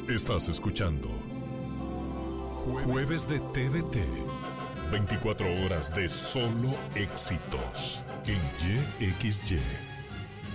Estás escuchando Jueves de TVT. 24 horas de solo éxitos en YXY.